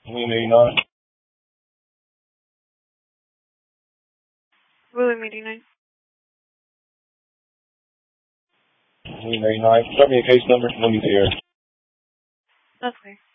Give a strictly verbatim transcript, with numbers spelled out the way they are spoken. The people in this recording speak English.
William eighty-nine. William eighty-nine. William eighty-nine. Start me a case number. We'll get the air. Okay.